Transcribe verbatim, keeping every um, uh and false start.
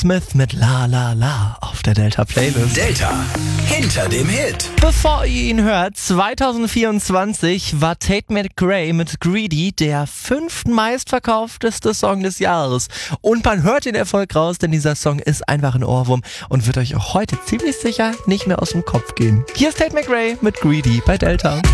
Smith mit La La La auf der Delta Playlist. Delta, hinter dem Hit. Bevor ihr ihn hört, zwanzig vierundzwanzig war Tate McRae mit Greedy der fünftmeistverkaufteste Song des Jahres. Und man hört den Erfolg raus, denn dieser Song ist einfach ein Ohrwurm und wird euch auch heute ziemlich sicher nicht mehr aus dem Kopf gehen. Hier ist Tate McRae mit Greedy bei Delta.